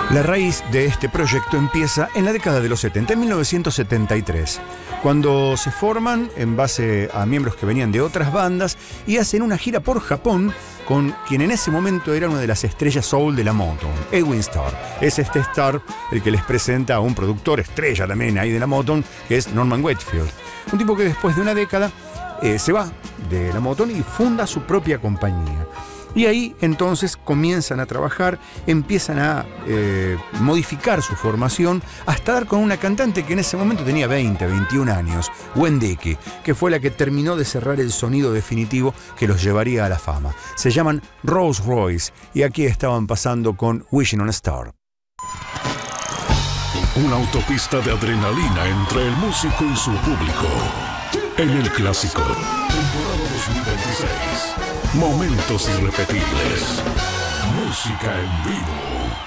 La raíz de este proyecto empieza en la década de los 70, en 1973, cuando se forman en base a miembros que venían de otras bandas y hacen una gira por Japón con quien en ese momento era una de las estrellas soul de la Motown, Edwin Starr. Es este Starr el que les presenta a un productor estrella también ahí de la Motown, que es Norman Whitfield. Un tipo que después de una década se va de la Motown y funda su propia compañía. Y ahí entonces comienzan a trabajar, empiezan a modificar su formación hasta dar con una cantante que en ese momento tenía 20, 21 años, Gwen Dickey, que fue la que terminó de cerrar el sonido definitivo que los llevaría a la fama. Se llaman Rose Royce y aquí estaban pasando con Wishing on a Star. Una autopista de adrenalina entre el músico y su público. En el clásico, temporada 2026. Momentos irrepetibles. Música en vivo.